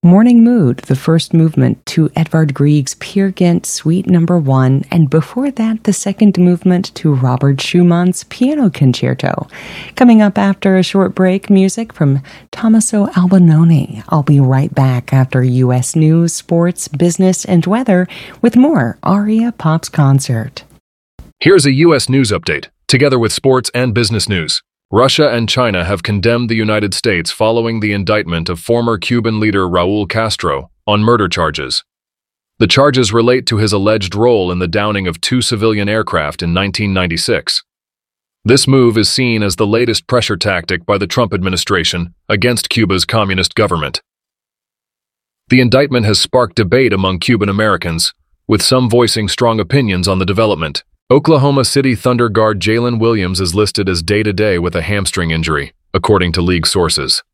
Morning Mood, the first movement to Edvard Grieg's Peer Gynt Suite No. 1, and before that, the second movement to Robert Schumann's Piano Concerto. Coming up after a short break, music from Tommaso Albinoni. I'll be right back after U.S. news, sports, business, and weather with more Aria Pops Concert. Here's a U.S. news update, together with sports and business news. Russia and China have condemned the United States following the indictment of former Cuban leader Raul Castro on murder charges. The charges relate to his alleged role in the downing of 2 civilian aircraft in 1996. This move is seen as the latest pressure tactic by the Trump administration against Cuba's communist government. The indictment has sparked debate among Cuban Americans, with some voicing strong opinions on the development. Oklahoma City Thunder guard Jalen Williams is listed as day-to-day with a hamstring injury, according to league sources.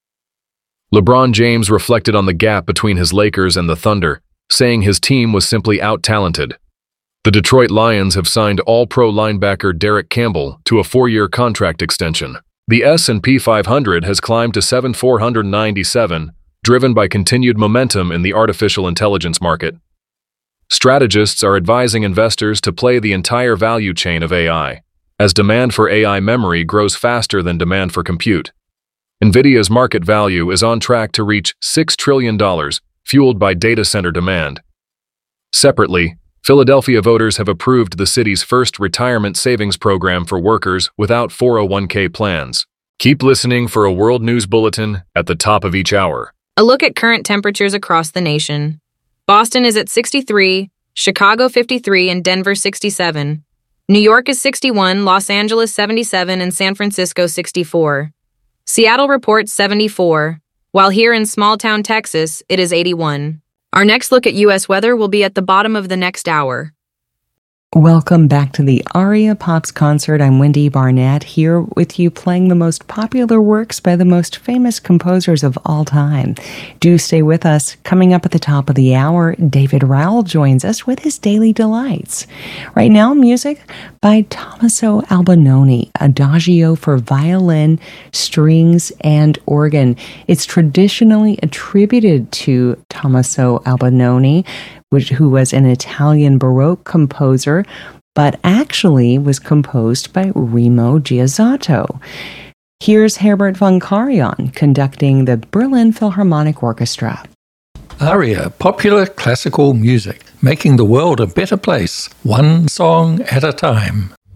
LeBron James reflected on the gap between his Lakers and the Thunder, saying his team was simply out-talented. The Detroit Lions have signed All-Pro linebacker Derek Campbell to a 4-year contract extension. The S&P 500 has climbed to 7,497, driven by continued momentum in the artificial intelligence market. Strategists are advising investors to play the entire value chain of AI, as demand for AI memory grows faster than demand for compute. NVIDIA's market value is on track to reach $6 trillion, fueled by data center demand. Separately, Philadelphia voters have approved the city's first retirement savings program for workers without 401k plans. Keep listening for a World News Bulletin at the top of each hour. A look at current temperatures across the nation. Boston is at 63, Chicago 53, and Denver 67. New York is 61, Los Angeles 77, and San Francisco 64. Seattle reports 74, while here in small-town Texas, it is 81. Our next look at U.S. weather will be at the bottom of the next hour. Welcome back to the Aria Pops Concert. I'm Wendy Barnett, here with you playing the most popular works by the most famous composers of all time. Do stay with us. Coming up at the top of the hour, David Rowell joins us with his Daily Delights. Right now, music by Tommaso Albinoni, Adagio for violin, strings, and organ. It's traditionally attributed to Tommaso Albinoni, who was an Italian Baroque composer, but actually was composed by Remo Giazotto. Here's Herbert von Karajan conducting the Berlin Philharmonic Orchestra. Aria, popular classical music, making the world a better place, one song at a time.